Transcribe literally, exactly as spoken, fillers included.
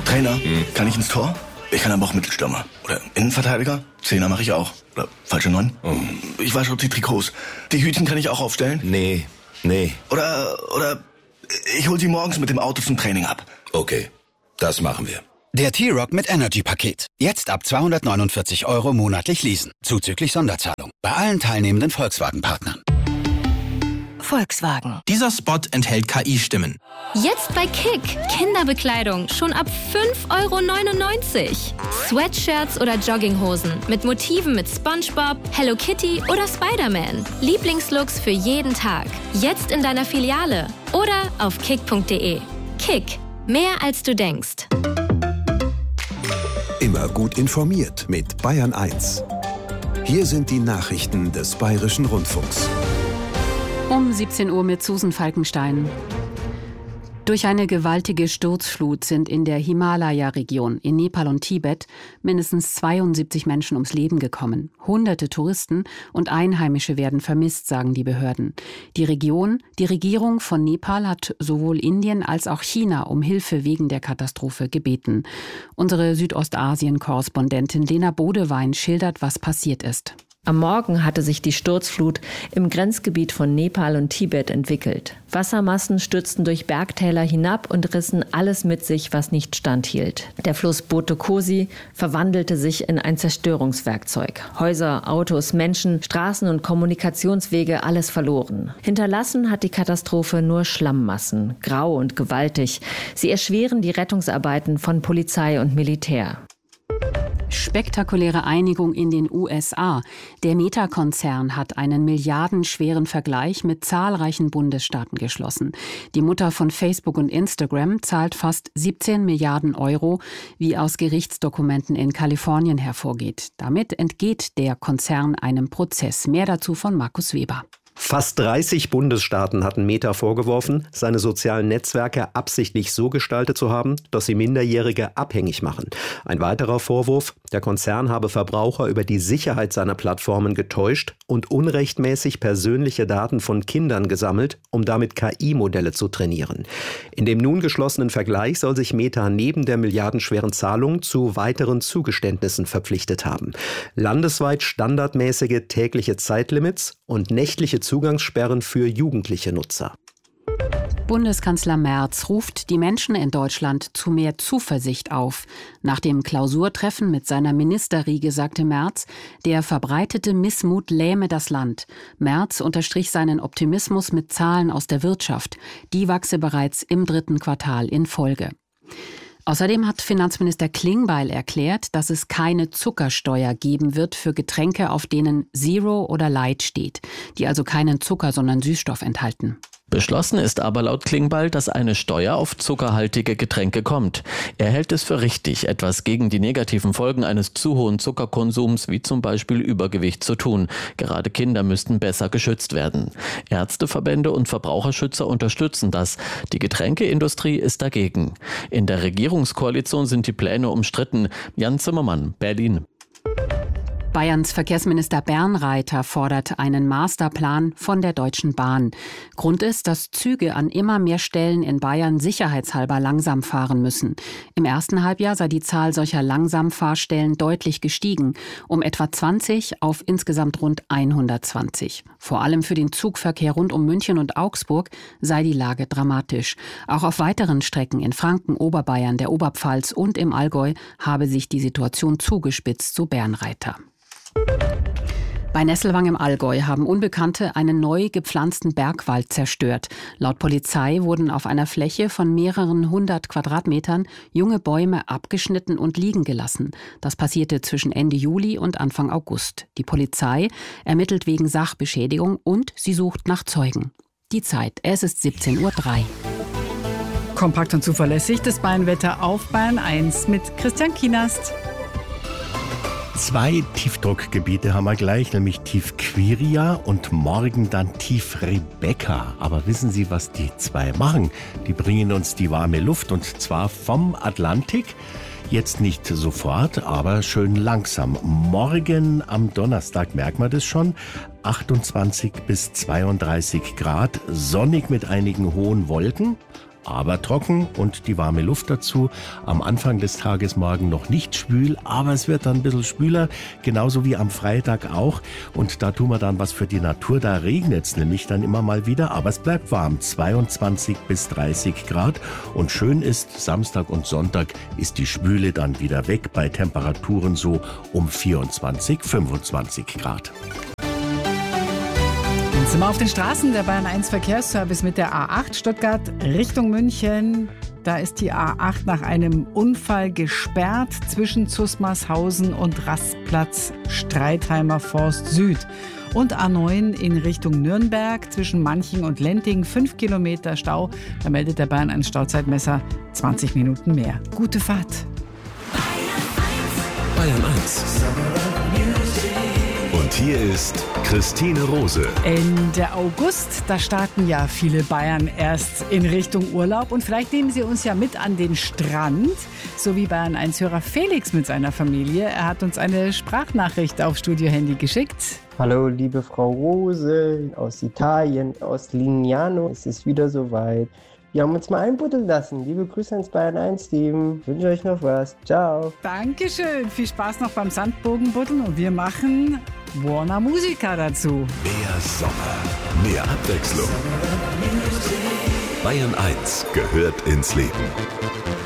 Trainer, hm. kann ich ins Tor? Ich kann aber auch Mittelstürmer. Oder Innenverteidiger? Zehner mache ich auch. Oder falsche Neun? Oh. Ich wasche auch die Trikots. Die Hütchen kann ich auch aufstellen? Nee, nee. Oder, oder ich hol sie morgens mit dem Auto zum Training ab. Okay, das machen wir. Der T-Rock mit Energy-Paket. Jetzt ab zweihundertneunundvierzig Euro monatlich leasen. Zuzüglich Sonderzahlung. Bei allen teilnehmenden Volkswagen-Partnern. Volkswagen. Dieser Spot enthält K I-Stimmen. Jetzt bei Kick. Kinderbekleidung schon ab fünf Euro neunundneunzig. Sweatshirts oder Jogginghosen mit Motiven mit SpongeBob, Hello Kitty oder Spider-Man. Lieblingslooks für jeden Tag. Jetzt in deiner Filiale oder auf kick punkt de. Kick. Mehr als du denkst. Immer gut informiert mit Bayern eins. Hier sind die Nachrichten des Bayerischen Rundfunks. Um siebzehn Uhr mit Susan Falkenstein. Durch eine gewaltige Sturzflut sind in der Himalaya-Region in Nepal und Tibet mindestens zweiundsiebzig Menschen ums Leben gekommen. Hunderte Touristen und Einheimische werden vermisst, sagen die Behörden. Die Region, die Regierung von Nepal hat sowohl Indien als auch China um Hilfe wegen der Katastrophe gebeten. Unsere Südostasien-Korrespondentin Lena Bodewein schildert, was passiert ist. Am Morgen hatte sich die Sturzflut im Grenzgebiet von Nepal und Tibet entwickelt. Wassermassen stürzten durch Bergtäler hinab und rissen alles mit sich, was nicht standhielt. Der Fluss Boto Kosi verwandelte sich in ein Zerstörungswerkzeug. Häuser, Autos, Menschen, Straßen und Kommunikationswege, alles verloren. Hinterlassen hat die Katastrophe nur Schlammmassen, grau und gewaltig. Sie erschweren die Rettungsarbeiten von Polizei und Militär. Spektakuläre Einigung in den U S A. Der Meta-Konzern hat einen milliardenschweren Vergleich mit zahlreichen Bundesstaaten geschlossen. Die Mutter von Facebook und Instagram zahlt fast siebzehn Milliarden Euro, wie aus Gerichtsdokumenten in Kalifornien hervorgeht. Damit entgeht der Konzern einem Prozess. Mehr dazu von Markus Weber. Fast dreißig Bundesstaaten hatten Meta vorgeworfen, seine sozialen Netzwerke absichtlich so gestaltet zu haben, dass sie Minderjährige abhängig machen. Ein weiterer Vorwurf, der Konzern habe Verbraucher über die Sicherheit seiner Plattformen getäuscht und unrechtmäßig persönliche Daten von Kindern gesammelt, um damit K I-Modelle zu trainieren. In dem nun geschlossenen Vergleich soll sich Meta neben der milliardenschweren Zahlung zu weiteren Zugeständnissen verpflichtet haben. Landesweit standardmäßige tägliche Zeitlimits und nächtliche Zugangssperren für jugendliche Nutzer. Bundeskanzler Merz ruft die Menschen in Deutschland zu mehr Zuversicht auf. Nach dem Klausurtreffen mit seiner Ministerriege sagte Merz, der verbreitete Missmut lähme das Land. Merz unterstrich seinen Optimismus mit Zahlen aus der Wirtschaft. Die wachse bereits im dritten Quartal in Folge. Außerdem hat Finanzminister Klingbeil erklärt, dass es keine Zuckersteuer geben wird für Getränke, auf denen Zero oder Light steht, die also keinen Zucker, sondern Süßstoff enthalten. Beschlossen ist aber laut Klingbeil, dass eine Steuer auf zuckerhaltige Getränke kommt. Er hält es für richtig, etwas gegen die negativen Folgen eines zu hohen Zuckerkonsums, wie zum Beispiel Übergewicht, zu tun. Gerade Kinder müssten besser geschützt werden. Ärzteverbände und Verbraucherschützer unterstützen das. Die Getränkeindustrie ist dagegen. In der Regierungskoalition sind die Pläne umstritten. Jan Zimmermann, Berlin. Bayerns Verkehrsminister Bernreiter fordert einen Masterplan von der Deutschen Bahn. Grund ist, dass Züge an immer mehr Stellen in Bayern sicherheitshalber langsam fahren müssen. Im ersten Halbjahr sei die Zahl solcher Langsamfahrstellen deutlich gestiegen, um etwa zwanzig auf insgesamt rund hundertzwanzig. Vor allem für den Zugverkehr rund um München und Augsburg sei die Lage dramatisch. Auch auf weiteren Strecken in Franken, Oberbayern, der Oberpfalz und im Allgäu habe sich die Situation zugespitzt, so Bernreiter. Bei Nesselwang im Allgäu haben Unbekannte einen neu gepflanzten Bergwald zerstört. Laut Polizei wurden auf einer Fläche von mehreren hundert Quadratmetern junge Bäume abgeschnitten und liegen gelassen. Das passierte zwischen Ende Juli und Anfang August. Die Polizei ermittelt wegen Sachbeschädigung und sie sucht nach Zeugen. Die Zeit, es ist siebzehn Uhr drei. Kompakt und zuverlässig das Bayernwetter auf Bayern eins mit Christian Kienast. Zwei Tiefdruckgebiete haben wir gleich, nämlich Tief Quiria und morgen dann Tief Rebecca. Aber wissen Sie, was die zwei machen? Die bringen uns die warme Luft und zwar vom Atlantik. Jetzt nicht sofort, aber schön langsam. Morgen am Donnerstag merkt man das schon. achtundzwanzig bis zweiunddreißig Grad, sonnig mit einigen hohen Wolken. aber trocken und die warme Luft dazu. Am Anfang des Tages morgen noch nicht schwül, aber es wird dann ein bisschen schwüler, genauso wie am Freitag auch. Und da tun wir dann was für die Natur. Da regnet es nämlich dann immer mal wieder, aber es bleibt warm, zweiundzwanzig bis dreißig Grad. Und schön ist, Samstag und Sonntag ist die Schwüle dann wieder weg, bei Temperaturen so um vierundzwanzig, fünfundzwanzig Grad. Jetzt sind wir auf den Straßen. Der Bayern eins Verkehrsservice mit der A acht Stuttgart Richtung München. Da ist die A acht nach einem Unfall gesperrt zwischen Zusmarshausen und Rastplatz Streitheimer Forst Süd. Und A neun in Richtung Nürnberg zwischen Manching und Lenting. Fünf Kilometer Stau. Da meldet der Bayern eins Stauzeitmesser zwanzig Minuten mehr. Gute Fahrt. Bayern eins. Und hier ist Christine Rose. Ende August, da starten ja viele Bayern erst in Richtung Urlaub. Und vielleicht nehmen Sie uns ja mit an den Strand, so wie Bayern eins Hörer Felix mit seiner Familie. Er hat uns eine Sprachnachricht auf Studio-Handy geschickt. Hallo, liebe Frau Rose aus Italien, aus Lignano. Es ist wieder soweit. Wir haben uns mal einbuddeln lassen. Liebe Grüße ans Bayern eins Team. Ich wünsche euch noch was. Ciao. Dankeschön. Viel Spaß noch beim Sandbogenbuddeln. Und wir machen Warner Musica dazu. Mehr Sommer, mehr Abwechslung. Bayern eins gehört ins Leben.